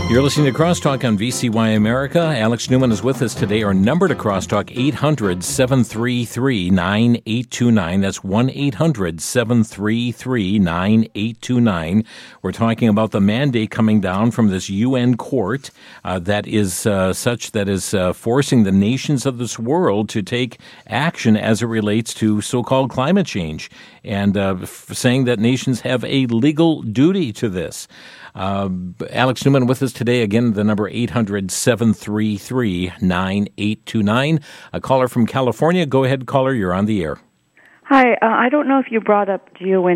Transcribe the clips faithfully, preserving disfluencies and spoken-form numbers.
You're listening to Crosstalk on V C Y America. Alex Newman is with us today. Our number to Crosstalk, eight hundred, seven three three, nine eight two nine. That's one eight hundred, seven three three, nine eight two nine. We're talking about the mandate coming down from this U N court uh, that is uh, such that is uh, forcing the nations of this world to take action as it relates to so-called climate change, and uh, f- saying that nations have a legal duty to this. Uh, Alex Newman with us today. Again, the number eight hundred, seven three three, nine eight two nine. A caller from California. Go ahead, caller. You're on the air. Hi. Uh, I don't know if you brought up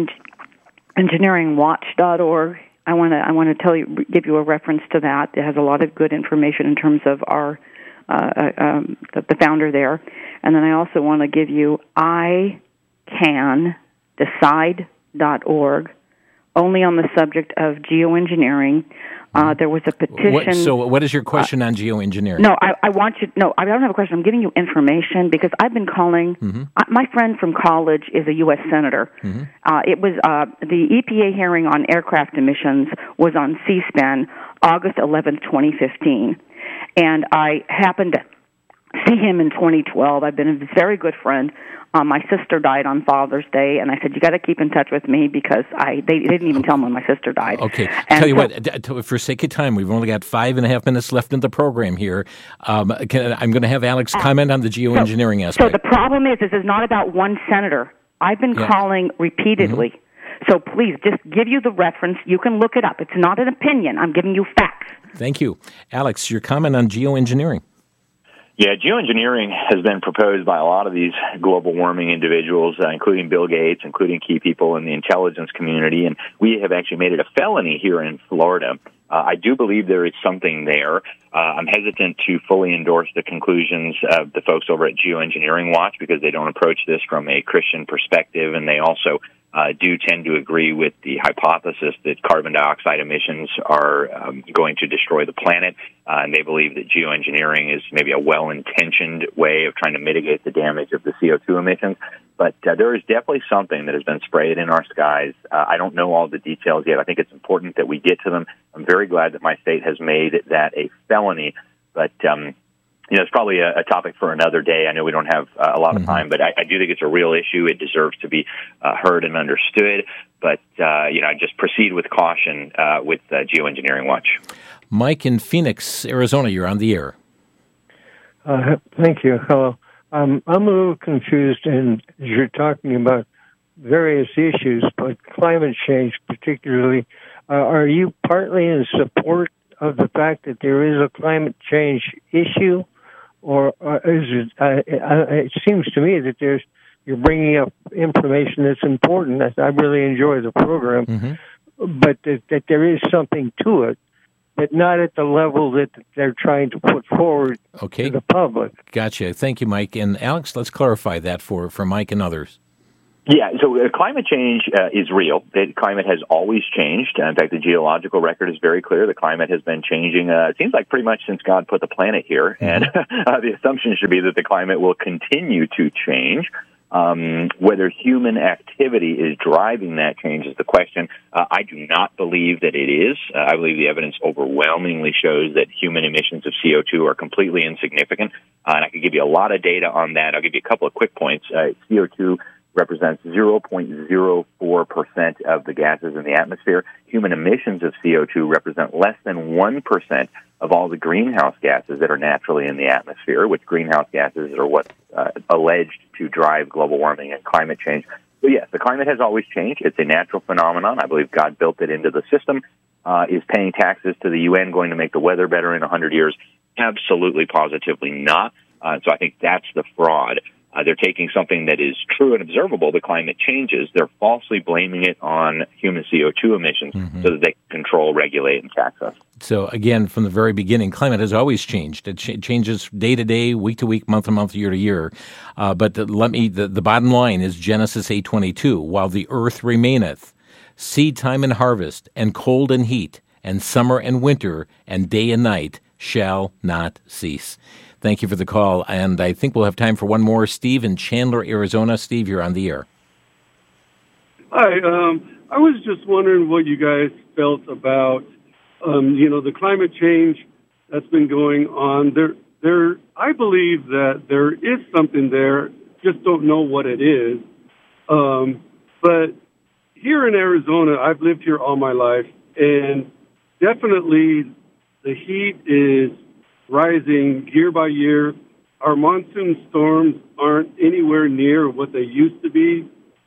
geoengineering watch dot org. I want to I want to tell you, give you a reference to that. It has a lot of good information in terms of our uh, um, the, the founder there. And then I also want to give you I can decide dot org. Only on the subject of geoengineering. Uh, there was a petition. What, so what is your question uh, on geoengineering? No, I, I want you, no, I don't have a question. I'm giving you information because I've been calling, mm-hmm. uh, my friend from college is a U S senator. Mm-hmm. Uh, it was, uh, the E P A hearing on aircraft emissions was on C-SPAN August eleventh, twenty fifteen. And I happened to see him in twenty twelve. I've been a very good friend. Um, my sister died on Father's Day, and I said, you got to keep in touch with me because I they, they didn't even tell me when my sister died. Okay. And tell you so, what, for sake of time, we've only got five and a half minutes left in the program here. Um, can, I'm going to have Alex comment on the geoengineering so, aspect. So the problem is, this is not about one senator. I've been yeah. calling repeatedly. Mm-hmm. So please, just give you the reference. You can look it up. It's not an opinion. I'm giving you facts. Thank you. Alex, your comment on geoengineering. Yeah, geoengineering has been proposed by a lot of these global warming individuals, uh, including Bill Gates, including key people in the intelligence community, and we have actually made it a felony here in Florida. Uh, I do believe there is something there. Uh, I'm hesitant to fully endorse the conclusions of the folks over at Geoengineering Watch because they don't approach this from a Christian perspective, and they also uh, do tend to agree with the hypothesis that carbon dioxide emissions are um, going to destroy the planet, uh, and they believe that geoengineering is maybe a well-intentioned way of trying to mitigate the damage of the C O two emissions. But uh, there is definitely something that has been sprayed in our skies. Uh, I don't know all the details yet. I think it's important that we get to them. I'm very glad that my state has made that a felony, but um, you know, it's probably a, a topic for another day. I know we don't have uh, a lot of time, but I, I do think it's a real issue. It deserves to be uh, heard and understood. But uh, you know, just proceed with caution uh, with uh, Geoengineering Watch. Mike in Phoenix, Arizona, you're on the air. Uh, thank you. Hello. Um, I'm a little confused, and you're talking about various issues, but climate change particularly. Uh, are you partly in support of the fact that there is a climate change issue, or uh, is it? Uh, uh, it seems to me that there's you're bringing up information that's important. I really enjoy the program, mm-hmm. but that, that there is something to it, but not at the level that they're trying to put forward okay. to the public. Gotcha. Thank you, Mike. And Alex, let's clarify that for, for Mike and others. Yeah, so uh, climate change uh, is real. It, climate has always changed. Uh, in fact, the geological record is very clear. The climate has been changing, uh, it seems like pretty much since God put the planet here. Mm-hmm. And uh, the assumption should be that the climate will continue to change. Um, whether human activity is driving that change is the question. Uh, I do not believe that it is. Uh, I believe the evidence overwhelmingly shows that human emissions of C O two are completely insignificant. Uh, and I could give you a lot of data on that. I'll give you a couple of quick points. Uh, C O two represents zero point zero four percent of the gases in the atmosphere. Human emissions of C O two represent less than one percent of all the greenhouse gases that are naturally in the atmosphere, which greenhouse gases are what uh, alleged to drive global warming and climate change. So yes, the climate has always changed. It's a natural phenomenon. I believe God built it into the system. Uh, is paying taxes to the U N going to make the weather better in one hundred years? Absolutely, positively not. Uh, so I think that's the fraud. Uh, they're taking something that is true and observable, the climate changes. They're falsely blaming it on human C O two emissions mm-hmm. so that they can control, regulate, and tax us. So, again, from the very beginning, climate has always changed. It ch- changes day to day, week to week, month to month, year to year. Uh, but the, let me, the, the bottom line is Genesis eight twenty-two. While the earth remaineth, seed time and harvest, and cold and heat, and summer and winter, and day and night shall not cease. Thank you for the call, and I think we'll have time for one more. Steve in Chandler, Arizona. Steve, you're on the air. Hi, um, I was just wondering what you guys felt about uh, um, you know, the climate change that's been going on, there, there, I believe that there is something there, just don't know what it is. Um, but here in Arizona, I've lived here all my life, and definitely the heat is rising year by year. Our monsoon storms aren't anywhere near what they used to be.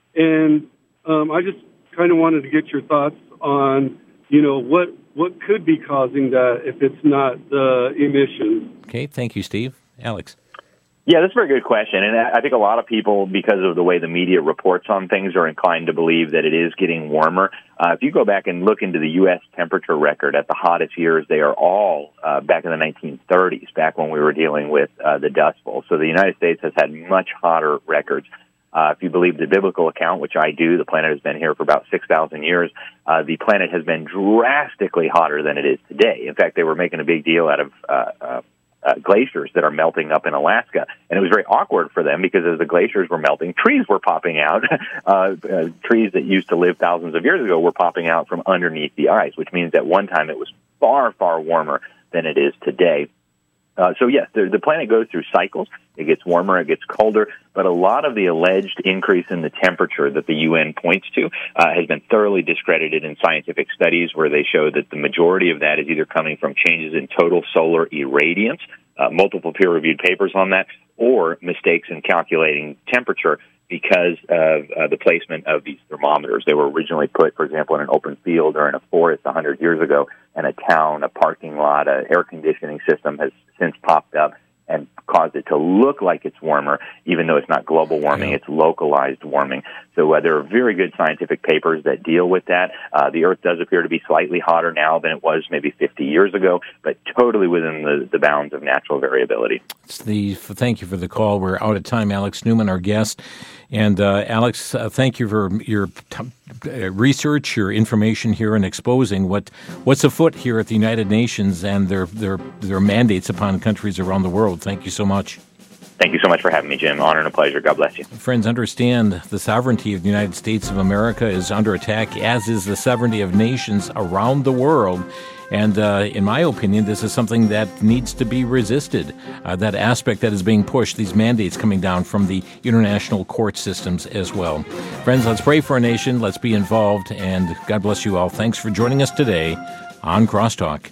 And um, I just kind of wanted to get your thoughts on, you know, what what could be causing that if it's not the emissions. Okay, thank you, Steve. Alex. Yeah, that's a very good question. And I think a lot of people, because of the way the media reports on things, are inclined to believe that it is getting warmer. Uh, if you go back and look into the U S temperature record at the hottest years, they are all uh, back in the nineteen thirties, back when we were dealing with uh, the Dust Bowl. So the United States has had much hotter records. Uh, if you believe the biblical account, which I do, the planet has been here for about six thousand years. Uh, the planet has been drastically hotter than it is today. In fact, they were making a big deal out of uh, uh, uh, glaciers that are melting up in Alaska. And it was very awkward for them because as the glaciers were melting, trees were popping out. uh, uh, trees that used to live thousands of years ago were popping out from underneath the ice, which means at one time it was far, far warmer than it is today. Uh, so, yes, the, the planet goes through cycles. It gets warmer, it gets colder, but a lot of the alleged increase in the temperature that the U N points to uh, has been thoroughly discredited in scientific studies where they show that the majority of that is either coming from changes in total solar irradiance, uh, multiple peer-reviewed papers on that, or mistakes in calculating temperature because of uh, the placement of these thermometers. They were originally put, for example, in an open field or in a forest one hundred years ago, and a town, a parking lot, an air conditioning system has since popped up and caused it to look like it's warmer, even though it's not global warming, yeah. It's localized warming. So uh, there are very good scientific papers that deal with that. Uh, the Earth does appear to be slightly hotter now than it was maybe fifty years ago, but totally within the, the bounds of natural variability. Steve, thank you for the call. We're out of time. Alex Newman, our guest. And uh, Alex, uh, thank you for your t- uh, research, your information here, and exposing what what's afoot here at the United Nations and their their their mandates upon countries around the world. Thank you so much. Thank you so much for having me, Jim. Honor and a pleasure. God bless you. Friends, understand the sovereignty of the United States of America is under attack, as is the sovereignty of nations around the world. And uh, in my opinion, this is something that needs to be resisted, uh, that aspect that is being pushed, these mandates coming down from the international court systems as well. Friends, let's pray for our nation. Let's be involved. And God bless you all. Thanks for joining us today on Crosstalk.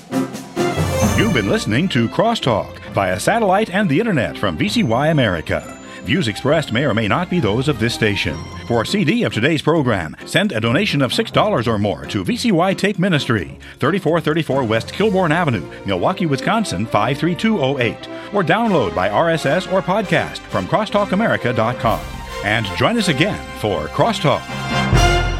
You've been listening to Crosstalk via satellite and the internet from V C Y America. Views expressed may or may not be those of this station. For a C D of today's program, send a donation of six dollars or more to V C Y Tape Ministry, thirty-four thirty-four West Kilbourne Avenue, Milwaukee, Wisconsin, five three two oh eight. Or download by R S S or podcast from crosstalk america dot com. And join us again for Crosstalk.